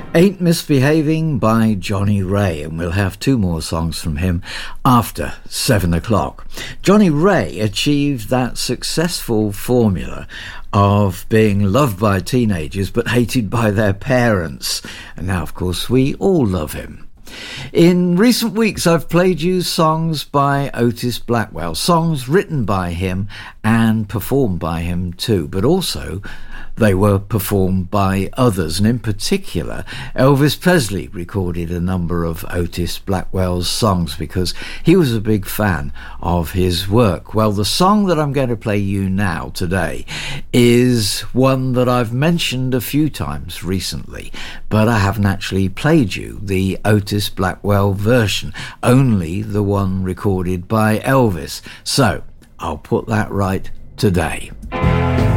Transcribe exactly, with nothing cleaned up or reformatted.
Ain't Misbehaving by Johnny Ray, and we'll have two more songs from him after seven o'clock. Johnny Ray achieved that successful formula of being loved by teenagers but hated by their parents, and now of course we all love him. In recent weeks I've played you songs by Otis Blackwell, songs written by him and performed by him too, but also they were performed by others, and in particular Elvis Presley recorded a number of Otis Blackwell's songs because he was a big fan of his work. Well, the song that I'm going to play you now today is one that I've mentioned a few times recently, but I haven't actually played you the Otis Blackwell version, only the one recorded by Elvis. So I'll put that right today.